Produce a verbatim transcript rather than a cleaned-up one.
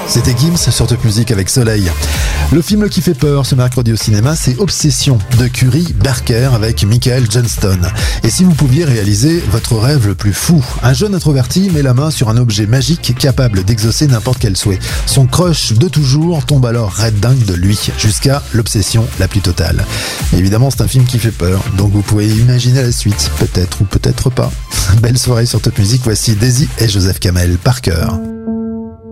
C'était Gims sur Top Music avec Soleil. Le film qui fait peur ce mercredi au cinéma, c'est Obsession de Curry Barker avec Michael Johnston. Et si vous pouviez réaliser votre rêve le plus fou, un jeune introverti met la main sur un objet magique capable d'exaucer n'importe quel souhait. Son crush de toujours tombe alors red dingue de lui, jusqu'à l'obsession la plus totale. Évidemment, c'est un film qui fait peur, donc vous pouvez imaginer la suite, peut-être ou peut-être pas. Belle soirée sur Top Music, voici Daisy et Joseph Kamel, Parker.